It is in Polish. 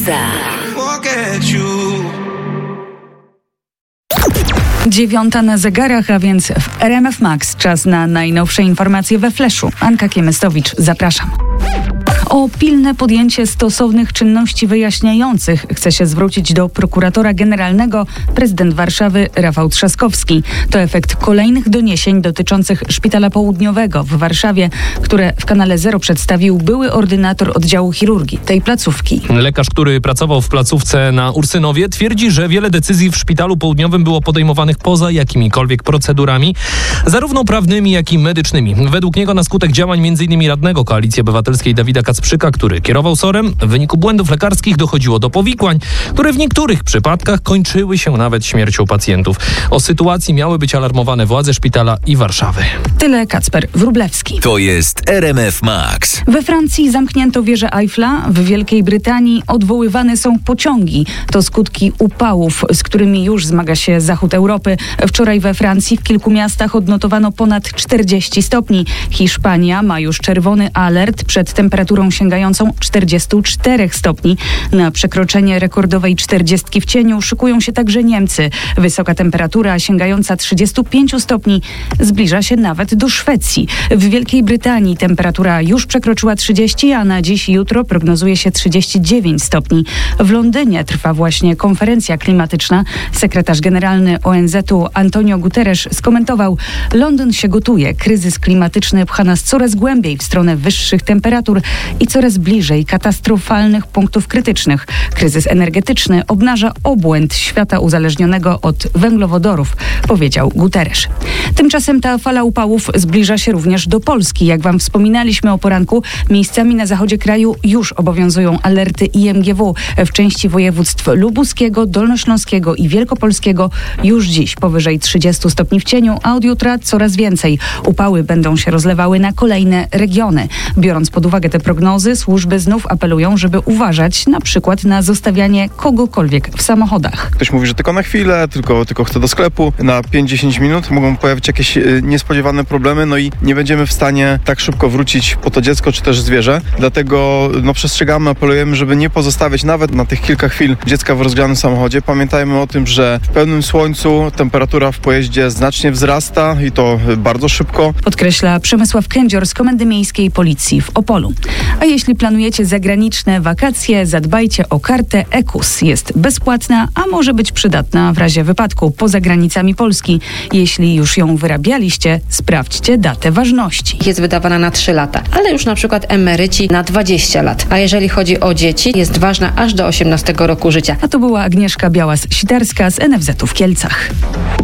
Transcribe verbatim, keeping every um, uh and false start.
Muza. Dziewiąta na zegarach, a więc w R M F Max czas na najnowsze informacje we Fleszu. Anka Kiemystowicz, zapraszam. O pilne podjęcie stosownych czynności wyjaśniających chce się zwrócić do prokuratora generalnego prezydent Warszawy Rafał Trzaskowski. To efekt kolejnych doniesień dotyczących Szpitala Południowego w Warszawie, które w Kanale Zero przedstawił były ordynator oddziału chirurgii tej placówki. Lekarz, który pracował w placówce na Ursynowie, twierdzi, że wiele decyzji w Szpitalu Południowym było podejmowanych poza jakimikolwiek procedurami, zarówno prawnymi, jak i medycznymi. Według niego na skutek działań m.in. radnego Koalicji Obywatelskiej Dawida Kacprzyka, który kierował sorem, w wyniku błędów lekarskich dochodziło do powikłań, które w niektórych przypadkach kończyły się nawet śmiercią pacjentów. O sytuacji miały być alarmowane władze szpitala i Warszawy. Tyle Kacper Wróblewski. To jest R M F Max. We Francji zamknięto wieżę Eiffla, w Wielkiej Brytanii odwoływane są pociągi. To skutki upałów, z którymi już zmaga się zachód Europy. Wczoraj we Francji w kilku miastach odnotowano ponad czterdzieści stopni. Hiszpania ma już czerwony alert przed temperaturą sięgającą czterdziestu czterech stopni. Na przekroczenie rekordowej czterdziestki w cieniu szykują się także Niemcy. Wysoka temperatura sięgająca trzydziestu pięciu stopni zbliża się nawet do Szwecji. W Wielkiej Brytanii temperatura już przekroczyła trzydzieści, a na dziś i jutro prognozuje się trzydzieści dziewięć stopni. W Londynie trwa właśnie konferencja klimatyczna. Sekretarz generalny O N Z u Antonio Guterres skomentował: Londyn się gotuje. Kryzys klimatyczny pcha nas coraz głębiej w stronę wyższych temperatur i coraz bliżej katastrofalnych punktów krytycznych. Kryzys energetyczny obnaża obłęd świata uzależnionego od węglowodorów, powiedział Guterres. Tymczasem ta fala upałów zbliża się również do Polski. Jak wam wspominaliśmy o poranku, miejscami na zachodzie kraju już obowiązują alerty I M G W. W części województw lubuskiego, dolnośląskiego i wielkopolskiego już dziś powyżej trzydziestu stopni w cieniu, a od jutra coraz więcej. Upały będą się rozlewały na kolejne regiony. Biorąc pod uwagę te prognozy, służby znów apelują, żeby uważać na przykład na zostawianie kogokolwiek w samochodach. Ktoś mówi, że tylko na chwilę, tylko, tylko chce do sklepu. Na pięć do dziesięciu minut mogą pojawić jakieś y, niespodziewane problemy, no i nie będziemy w stanie tak szybko wrócić po to dziecko czy też zwierzę. Dlatego no, przestrzegamy, apelujemy, żeby nie pozostawiać nawet na tych kilka chwil dziecka w rozgrzanym samochodzie. Pamiętajmy o tym, że w pełnym słońcu temperatura w pojeździe znacznie wzrasta i to bardzo szybko. Podkreśla Przemysław Kędzior z Komendy Miejskiej Policji w Opolu. A jeśli planujecie zagraniczne wakacje, zadbajcie o kartę E K U S. Jest bezpłatna, a może być przydatna w razie wypadku poza granicami Polski. Jeśli już ją wyrabialiście, sprawdźcie datę ważności. Jest wydawana na trzy lata, ale już na przykład emeryci na dwadzieścia lat. A jeżeli chodzi o dzieci, jest ważna aż do osiemnastego roku życia. A to była Agnieszka Białas-Sitarska z N F Z u w Kielcach.